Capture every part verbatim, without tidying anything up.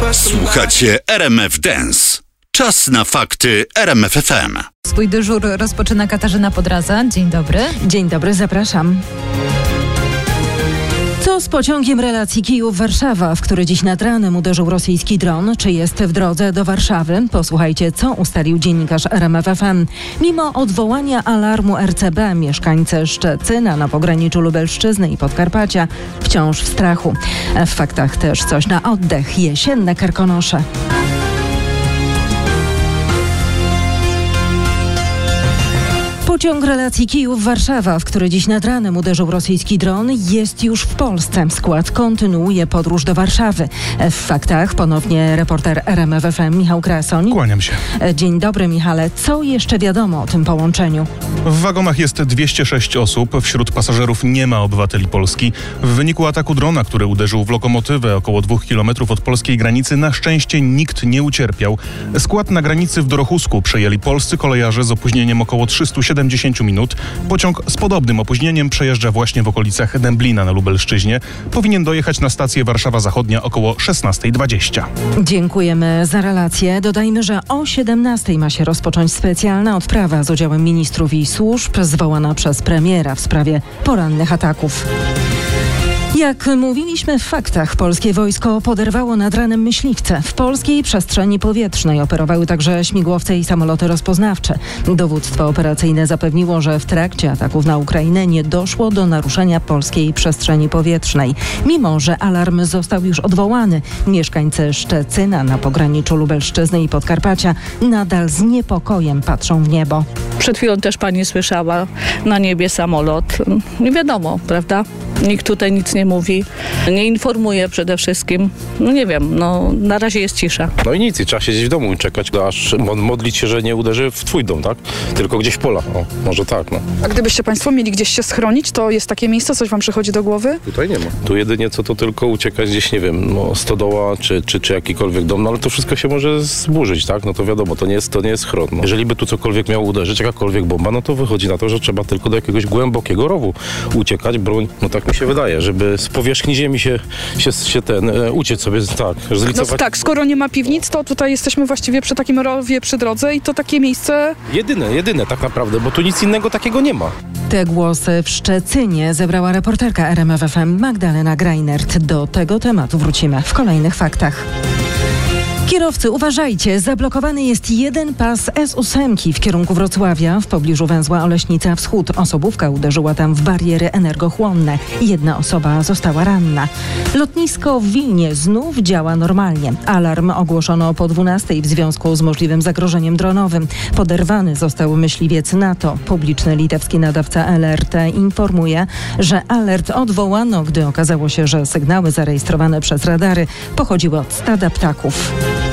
Słuchacie R M F Dance. Czas na fakty R M F F M. Swój dyżur rozpoczyna Katarzyna Podradza. Dzień dobry. Dzień dobry, zapraszam. Co z pociągiem relacji Kijów-Warszawa, w który dziś nad ranem uderzył rosyjski dron? Czy jest w drodze do Warszawy? Posłuchajcie, co ustalił dziennikarz R M F F M. Mimo odwołania alarmu R C B, mieszkańcy Szczecina na pograniczu Lubelszczyzny i Podkarpacia wciąż w strachu. W faktach też coś na oddech. Jesienne Karkonosze. Pociąg relacji Kijów-Warszawa, w który dziś nad ranem uderzył rosyjski dron, jest już w Polsce. Skład kontynuuje podróż do Warszawy. W faktach ponownie reporter R M F F M Michał Krasoń. Kłaniam się. Dzień dobry, Michale. Co jeszcze wiadomo o tym połączeniu? W wagonach jest dwieście sześć osób. Wśród pasażerów nie ma obywateli Polski. W wyniku ataku drona, który uderzył w lokomotywę około dwóch kilometrów od polskiej granicy, na szczęście nikt nie ucierpiał. Skład na granicy w Dorochusku przejęli polscy kolejarze z opóźnieniem około trzysta siedemdziesiąt minut. Pociąg z podobnym opóźnieniem przejeżdża właśnie w okolicach Dęblina na Lubelszczyźnie. Powinien dojechać na stację Warszawa Zachodnia około szesnasta dwadzieścia. Dziękujemy za relację. Dodajmy, że o siedemnastej ma się rozpocząć specjalna odprawa z udziałem ministrów i służb zwołana przez premiera w sprawie porannych ataków. Jak mówiliśmy w faktach, polskie wojsko poderwało nad ranem myśliwce. W polskiej przestrzeni powietrznej operowały także śmigłowce i samoloty rozpoznawcze. Dowództwo operacyjne zapewniło, że w trakcie ataków na Ukrainę nie doszło do naruszenia polskiej przestrzeni powietrznej. Mimo że alarm został już odwołany, mieszkańcy Szczecina na pograniczu Lubelszczyzny i Podkarpacia nadal z niepokojem patrzą w niebo. Przed chwilą też pani słyszała, na niebie samolot. Nie wiadomo, prawda? Nikt tutaj nic nie mówi, nie informuje przede wszystkim. No nie wiem, no na razie jest cisza. No i nic, i trzeba siedzieć w domu i czekać, aż modlić się, że nie uderzy w twój dom, tak? Tylko gdzieś w polach, o, może tak, no. A gdybyście państwo mieli gdzieś się schronić, to jest takie miejsce, coś wam przychodzi do głowy? Tutaj nie ma. Tu jedynie co to tylko uciekać gdzieś, nie wiem, no stodoła, czy, czy, czy jakikolwiek dom, no ale to wszystko się może zburzyć, tak? No to wiadomo, to nie jest, to nie jest schron. No. Jeżeli by tu cokolwiek miało uderzyć, jakakolwiek bomba, no to wychodzi na to, że trzeba tylko do jakiegoś głębokiego rowu uciekać, broń, no tak mi się wydaje, żeby z powierzchni ziemi się, się, się ten, e, uciec sobie, tak, zlicować. No tak, skoro nie ma piwnic, to tutaj jesteśmy właściwie przy takim rowie przy drodze i to takie miejsce... Jedyne, jedyne tak naprawdę, bo tu nic innego takiego nie ma. Te głosy w Szczecinie zebrała reporterka R M F F M Magdalena Greinert. Do tego tematu wrócimy w kolejnych faktach. Kierowcy, uważajcie, zablokowany jest jeden pas S osiem w kierunku Wrocławia w pobliżu węzła Oleśnica Wschód. Osobówka uderzyła tam w bariery energochłonne. Jedna osoba została ranna. Lotnisko w Wilnie znów działa normalnie. Alarm ogłoszono po dwunastej w związku z możliwym zagrożeniem dronowym. Poderwany został myśliwiec NATO. Publiczny litewski nadawca L R T informuje, że alert odwołano, gdy okazało się, że sygnały zarejestrowane przez radary pochodziły od stada ptaków.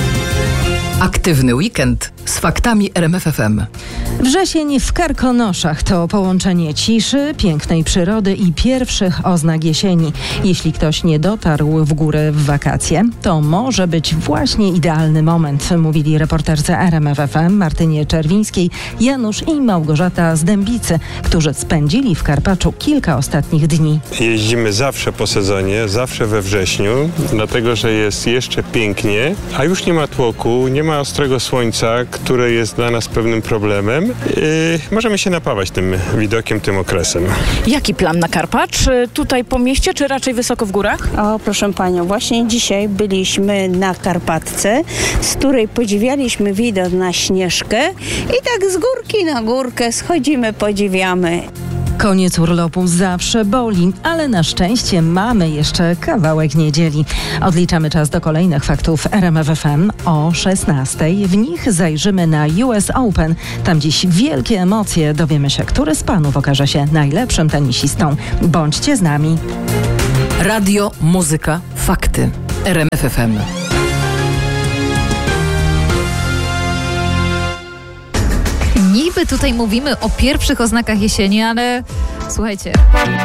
Aktywny weekend z faktami R M F F M. Wrzesień w Karkonoszach to połączenie ciszy, pięknej przyrody i pierwszych oznak jesieni. Jeśli ktoś nie dotarł w góry w wakacje, to może być właśnie idealny moment, mówili reporterce R M F F M Martynie Czerwińskiej, Janusz i Małgorzata z Dębicy, którzy spędzili w Karpaczu kilka ostatnich dni. Jeździmy zawsze po sezonie, zawsze we wrześniu, dlatego że jest jeszcze pięknie, a już nie ma tłoku, nie ma ostrego słońca, które jest dla nas pewnym problemem. Yy, możemy się napawać tym widokiem, tym okresem. Jaki plan na Karpacz? Tutaj po mieście, czy raczej wysoko w górach? O, proszę panią, właśnie dzisiaj byliśmy na Karpatce, z której podziwialiśmy widok na Śnieżkę i tak z górki na górkę schodzimy, podziwiamy. Koniec urlopu zawsze boli, ale na szczęście mamy jeszcze kawałek niedzieli. Odliczamy czas do kolejnych faktów R M F F M o szesnastej. W nich zajrzymy na U S Open. Tam dziś wielkie emocje. Dowiemy się, który z panów okaże się najlepszym tenisistą. Bądźcie z nami. Radio, muzyka, fakty. R M F F M. Niby tutaj mówimy o pierwszych oznakach jesieni, ale słuchajcie...